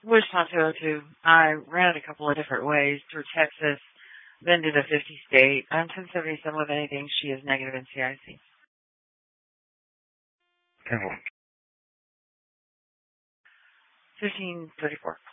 Wichita 202. I ran it a couple of different ways through Texas, then did a 50 state. I'm 1077 with anything. She is negative in CIC. 1534.